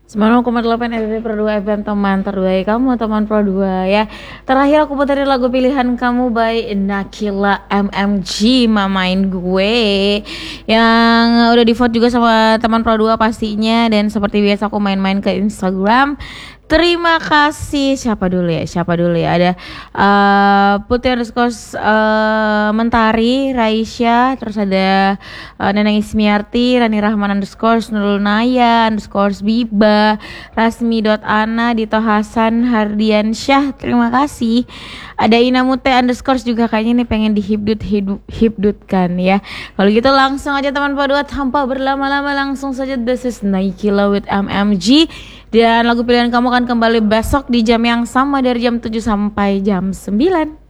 9,8 FB Pro 2 FM, teman terbaik kamu, teman Pro 2 ya. Terakhir aku puterin lagu pilihan kamu by Nakila MMG, mamain gue, yang udah di vote juga sama teman Pro 2 pastinya. Dan seperti biasa aku main-main ke Instagram. Terima kasih. Siapa dulu ya? Ada Putih underscore Mentari, Raisya, terus ada Neneng Ismiarti, Rani Rahman underscore, Nurul Naya underscore, Biba, Rasmi.ana, Dito Hasan, Hardiansyah. Terima kasih. Ada Inamute underscore juga, kayaknya nih pengen dihibdutkan ya. Kalau gitu langsung aja teman Pro 2, tanpa berlama-lama langsung saja, this is Nakila with MMG. Dan lagu pilihan kamu akan kembali besok di jam yang sama dari jam 7 sampai jam 9.